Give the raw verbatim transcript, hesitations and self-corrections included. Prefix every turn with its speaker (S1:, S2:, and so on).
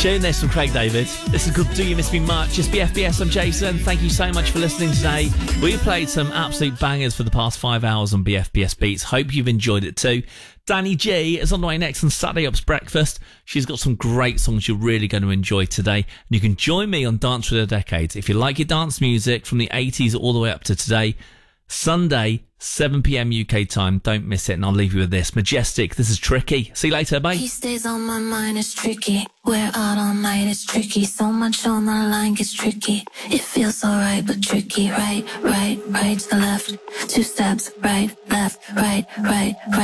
S1: tune this from Craig David. This is called Do You Miss Me Much? It's B F B S, I'm Jason. Thank you so much for listening today. We've played some absolute bangers for the past five hours on B F B S Beats. Hope you've enjoyed it too. Danny G is on the way next on Saturday Up's Breakfast. She's got some great songs you're really going to enjoy today. And you can join me on Dance for the Decades. If you like your dance music from the eighties all the way up to today, Sunday, seven p.m. U K time. Don't miss it. And I'll leave you with this. Majestic. This is Tricky. See you later. Bye.
S2: He stays on my mind. It's tricky. We're out all night. It's tricky. So much on the line gets tricky. It feels alright, but tricky. Right, right, right to the left. Two steps. Right, left, right, right, right.